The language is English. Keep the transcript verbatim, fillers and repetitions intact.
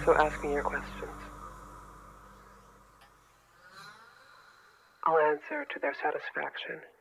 also ask me your questions. I'll answer to their satisfaction.